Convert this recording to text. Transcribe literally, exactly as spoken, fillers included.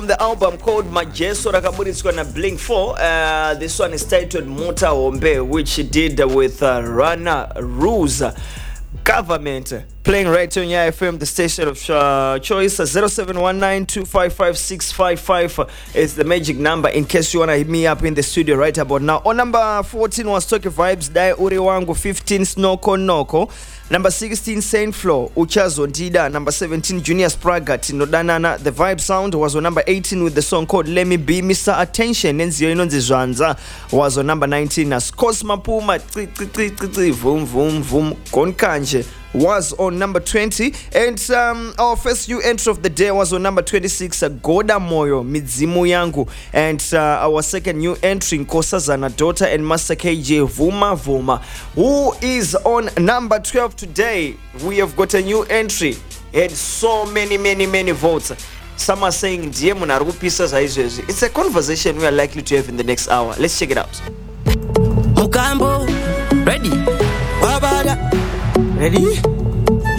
The album called Majeso Rakaburizwa na Blink four. Uh, this one is titled Mota Ombe, which she did with uh, Rana Ruse Government. Playing right on your F M, the station of uh, choice. zero seven one nine two five five six five five is the magic number in case you want to hit me up in the studio right about now. On number fourteen was Toke Vibes, Dai Uri Wangu. Fifteen, Snoko Noko. Number sixteen, Saint Flo, Uchazo Ndida. Number seventeen, Junior Spraga, Tinodanana. The Vibe Sound was on number eighteen with the song called Let Me Be. Mister Attention, Nenzio Inonzi Zwanza was on number nineteen. As Cosma Puma, Vum Vum Vum Konkanje was on number twenty, and um, our first new entry of the day was on number twenty-six, uh, Goda Moyo Midzimu Yangu, and uh, our second new entry, Nkosa Zanadota and Master K J Vuma Vuma, who is on number twelve today. We have got a new entry, had so many many many votes. Some are saying D M pieces. It's a conversation we are likely to have in the next hour. Let's check it out. Mukambo, ready? Babada. Ready?